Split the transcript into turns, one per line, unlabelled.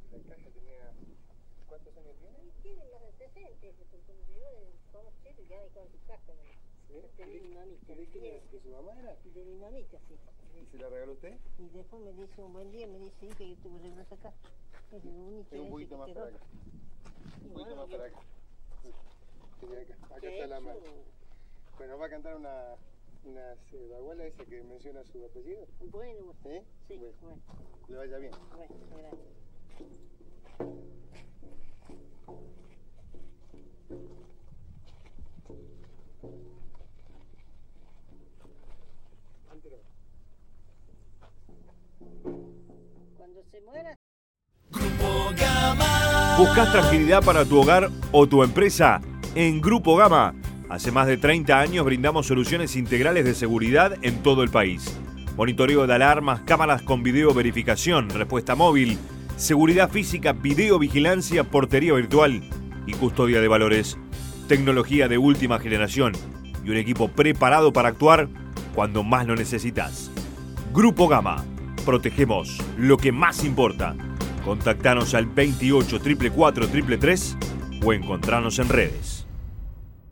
La caja tenía... ¿Cuántos años tiene?
Tiene más de 60, porque yo conocí ya me con su casa.
¿Sí? ¿De quién era? ¿De su mamá era?
De mi mamita, sí.
¿Y se la regaló usted?
Y después me dice un buen día, me dice, hija, yo te voy a regalar esa caja. Es el único
Un poquito más para acá. Un poquito más para acá. Acá está la mano. Bueno, va a cantar una baguala esa que menciona su apellido.
Bueno,
¿Eh?
sí,
bueno. Le vaya bien.
Bueno, gracias. Cuando se muera.
Grupo Gama.
¿Buscas tranquilidad para tu hogar o tu empresa? En Grupo Gama, hace más de 30 años brindamos soluciones integrales de seguridad en todo el país. Monitoreo de alarmas, cámaras con video verificación, respuesta móvil, seguridad física, videovigilancia, portería virtual y custodia de valores. Tecnología de última generación y un equipo preparado para actuar cuando más lo necesitas. Grupo Gama, protegemos lo que más importa. Contactanos al 28 444 333 o encontrarnos en redes.